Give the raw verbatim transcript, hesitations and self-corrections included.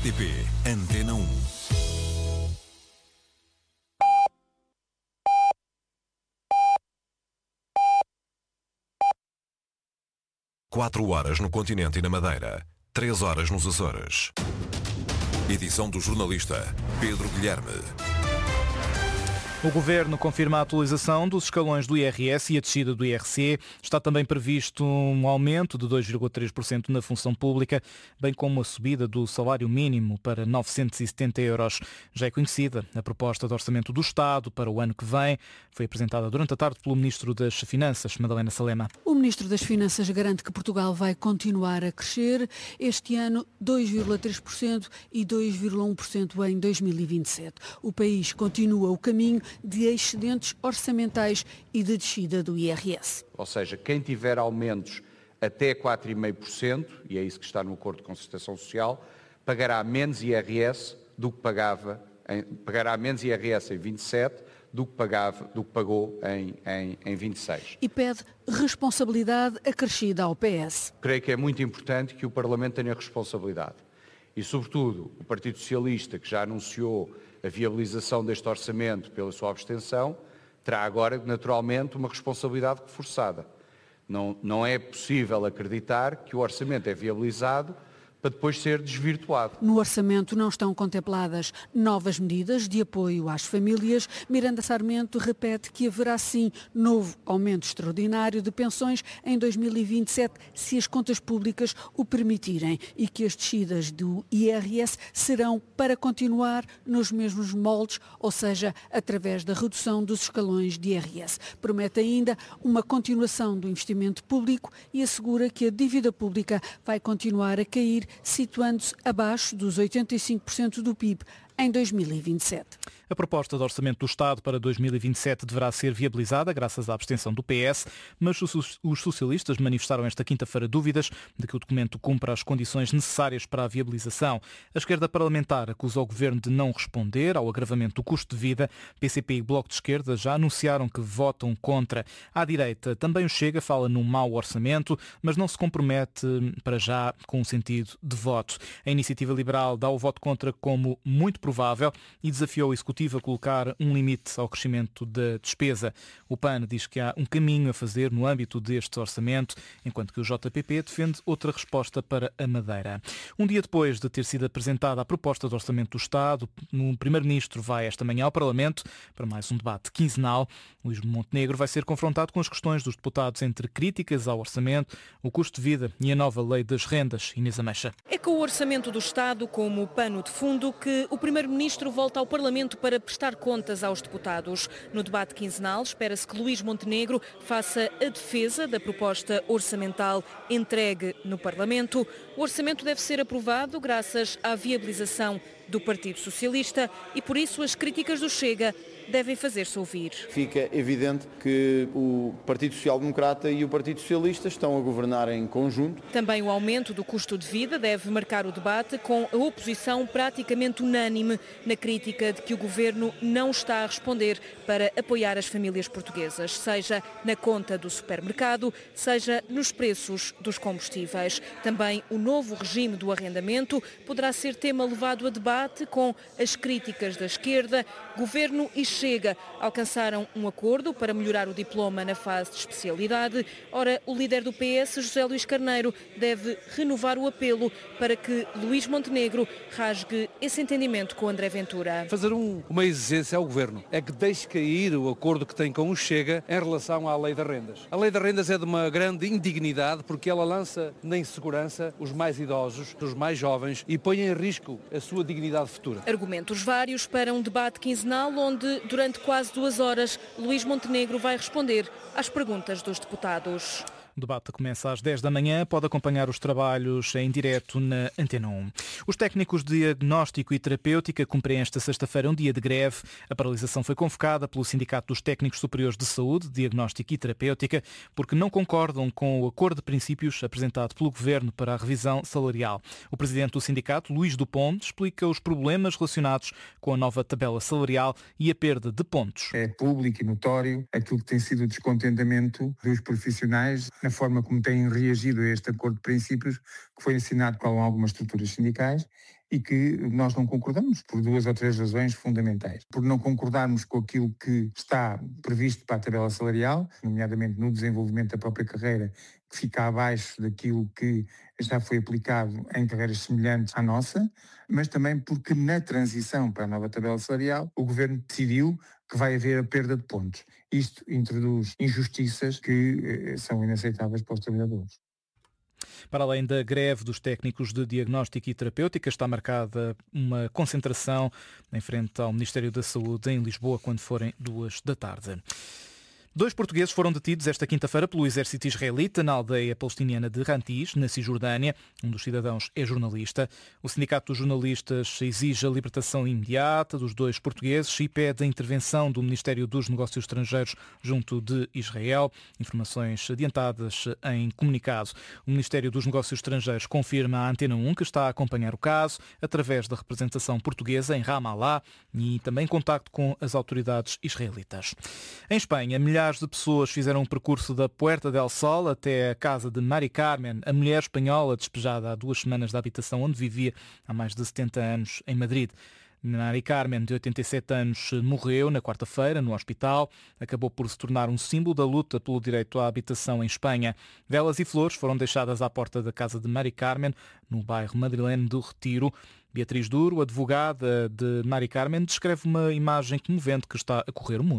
R T P Antena um. Quatro horas no continente e na Madeira. Três horas nos Açores. Edição do jornalista Pedro Guilherme. O Governo confirma a atualização dos escalões do I R S e a descida do I R C. Está também previsto um aumento de dois vírgula três por cento na função pública, bem como a subida do salário mínimo para novecentos e setenta euros. Já é conhecida a proposta de orçamento do Estado para o ano que vem. Foi apresentada durante a tarde pelo Ministro das Finanças, Madalena Salema. O Ministro das Finanças garante que Portugal vai continuar a crescer. Este ano, dois vírgula três por cento e dois vírgula um por cento em dois mil e vinte e sete. O país continua o caminho de excedentes orçamentais e de descida do I R S. Ou seja, quem tiver aumentos até quatro vírgula cinco por cento, e é isso que está no Acordo de Concertação Social, pagará menos I R S do que pagava, em, pagará menos I R S em vinte e sete do que, pagava, do que pagou em, em, em vinte e seis. E pede responsabilidade acrescida ao P S. Creio que é muito importante que o Parlamento tenha responsabilidade. E, sobretudo, o Partido Socialista, que já anunciou a viabilização deste orçamento pela sua abstenção, terá agora, naturalmente, uma responsabilidade reforçada. Não, não é possível acreditar que o orçamento é viabilizado para depois ser desvirtuado. No orçamento não estão contempladas novas medidas de apoio às famílias. Miranda Sarmento repete que haverá sim novo aumento extraordinário de pensões em dois mil e vinte e sete, se as contas públicas o permitirem, e que as descidas do I R S serão para continuar nos mesmos moldes, ou seja, através da redução dos escalões de I R S. Promete ainda uma continuação do investimento público e assegura que a dívida pública vai continuar a cair, situando-se abaixo dos oitenta e cinco por cento do P I B em dois mil e vinte e sete. A proposta de orçamento do Estado para dois mil e vinte e sete deverá ser viabilizada graças à abstenção do P S, mas os socialistas manifestaram esta quinta-feira dúvidas de que o documento cumpra as condições necessárias para a viabilização. A esquerda parlamentar acusa o Governo de não responder ao agravamento do custo de vida. P C P e Bloco de Esquerda já anunciaram que votam contra. À direita, também o Chega fala num mau orçamento, mas não se compromete para já com o sentido de voto. A Iniciativa Liberal dá o voto contra como muito provável e desafiou o Executivo a colocar um limite ao crescimento da despesa. O P A N diz que há um caminho a fazer no âmbito deste orçamento, enquanto que o J P P defende outra resposta para a Madeira. Um dia depois de ter sido apresentada a proposta de orçamento do Estado, o Primeiro-Ministro vai esta manhã ao Parlamento para mais um debate quinzenal. Luís Montenegro vai ser confrontado com as questões dos deputados entre críticas ao orçamento, o custo de vida e a nova lei das rendas. Inês Ameixa. É com o orçamento do Estado como pano de fundo que o Primeiro-Ministro volta ao Parlamento para prestar contas aos deputados. No debate quinzenal, espera-se que Luís Montenegro faça a defesa da proposta orçamental entregue no Parlamento. O orçamento deve ser aprovado graças à viabilização do Partido Socialista e, por isso, as críticas do Chega devem fazer-se ouvir. Fica evidente que o Partido Social Democrata e o Partido Socialista estão a governar em conjunto. Também o aumento do custo de vida deve marcar o debate, com a oposição praticamente unânime na crítica de que o Governo não está a responder para apoiar as famílias portuguesas, seja na conta do supermercado, seja nos preços dos combustíveis. Também o novo regime do arrendamento poderá ser tema levado a debate, com as críticas da esquerda. Governo e Chega alcançaram um acordo para melhorar o diploma na fase de especialidade. Ora, o líder do P S, José Luís Carneiro, deve renovar o apelo para que Luís Montenegro rasgue esse entendimento com André Ventura. Fazer um, uma exigência ao Governo é que deixe cair o acordo que tem com o Chega em relação à Lei das Rendas. A Lei das Rendas é de uma grande indignidade porque ela lança na insegurança os mais idosos, os mais jovens e põe em risco a sua dignidade futura. Argumentos vários para um debate quinzenal onde, durante quase duas horas, Luís Montenegro vai responder às perguntas dos deputados. O debate começa às dez da manhã, pode acompanhar os trabalhos em direto na Antena um. Os técnicos de diagnóstico e terapêutica cumprem esta sexta-feira um dia de greve. A paralisação foi convocada pelo Sindicato dos Técnicos Superiores de Saúde, Diagnóstico e Terapêutica, porque não concordam com o acordo de princípios apresentado pelo Governo para a revisão salarial. O presidente do sindicato, Luís Dupont, explica os problemas relacionados com a nova tabela salarial e a perda de pontos. É público e notório aquilo que tem sido o descontentamento dos profissionais na forma como têm reagido a este acordo de princípios que foi assinado com algumas estruturas sindicais e que nós não concordamos por duas ou três razões fundamentais. Por não concordarmos com aquilo que está previsto para a tabela salarial, nomeadamente no desenvolvimento da própria carreira, que fica abaixo daquilo que já foi aplicado em carreiras semelhantes à nossa, mas também porque na transição para a nova tabela salarial o Governo decidiu que vai haver a perda de pontos. Isto introduz injustiças que eh, são inaceitáveis para os trabalhadores. Para além da greve dos técnicos de diagnóstico e terapêutica, está marcada uma concentração em frente ao Ministério da Saúde em Lisboa quando forem duas da tarde. Dois portugueses foram detidos esta quinta-feira pelo exército israelita na aldeia palestiniana de Rantis, na Cisjordânia. Um dos cidadãos é jornalista. O Sindicato dos Jornalistas exige a libertação imediata dos dois portugueses e pede a intervenção do Ministério dos Negócios Estrangeiros junto de Israel. Informações adiantadas em comunicado. O Ministério dos Negócios Estrangeiros confirma à Antena um que está a acompanhar o caso através da representação portuguesa em Ramallah e também em contacto com as autoridades israelitas. Em Espanha, milhares de pessoas fizeram um percurso da Puerta del Sol até a casa de Mari Carmen, a mulher espanhola despejada há duas semanas da habitação onde vivia há mais de setenta anos em Madrid. Mari Carmen, de oitenta e sete anos, morreu na quarta-feira no hospital. Acabou por se tornar um símbolo da luta pelo direito à habitação em Espanha. Velas e flores foram deixadas à porta da casa de Mari Carmen, no bairro madrileno do Retiro. Beatriz Duro, advogada de Mari Carmen, descreve uma imagem comovente que está a correr o mundo.